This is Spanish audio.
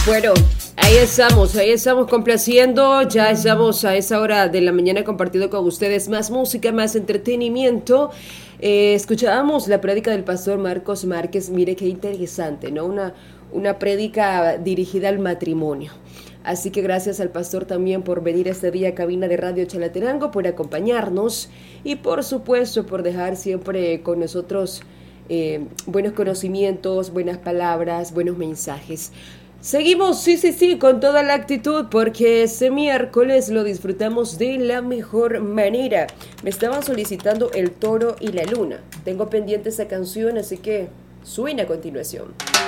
Bueno, ahí estamos complaciendo, ya estamos a esa hora de la mañana compartiendo con ustedes más música, más entretenimiento. Escuchábamos la prédica del pastor Marcos Márquez, mire qué interesante, ¿no? Una prédica dirigida al matrimonio. Así que gracias al pastor también por venir este día a cabina de Radio Chalatenango, por acompañarnos y por supuesto por dejar siempre con nosotros buenos conocimientos, buenas palabras, buenos mensajes. Seguimos, sí, con toda la actitud, porque este miércoles lo disfrutamos de la mejor manera. Me estaban solicitando El Toro y la Luna. Tengo pendiente esa canción, así que suena a continuación.